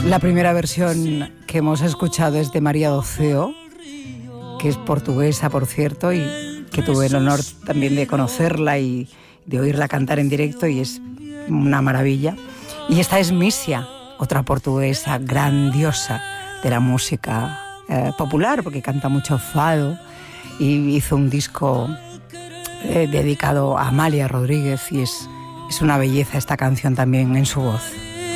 La primera versión que hemos escuchado es de María Doceo, que es portuguesa, por cierto, y que tuve el honor también de conocerla y de oírla cantar en directo, y es una maravilla. Y esta es Mísia, otra portuguesa grandiosa de la música popular, porque canta mucho fado, y hizo un disco dedicado a Amália Rodríguez, y es una belleza esta canción también en su voz.